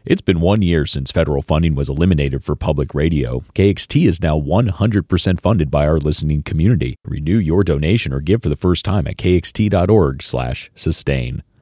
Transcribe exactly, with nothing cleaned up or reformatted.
It's been one year since federal funding was eliminated for public radio. K X T is now one hundred percent funded by our listening community. Renew your donation or give for the first time at kxt.org slash sustain.